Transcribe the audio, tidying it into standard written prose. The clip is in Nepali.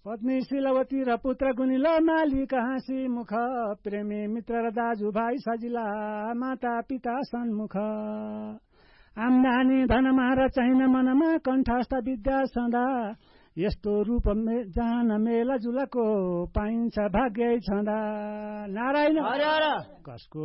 पत्नी शीलवती र पुत्र गुनिलो मालिक हाँसी मुख प्रेमी मित्र र दाजुभाइ सजिला माता पिता सन्मुख आम्दानी धनमा र चाहिन मनमा कण्ठस्थ विद्या सदा यस्तो रूप जान मेला जुलको पाइन्छ भाग्य छँदा नारायण कसको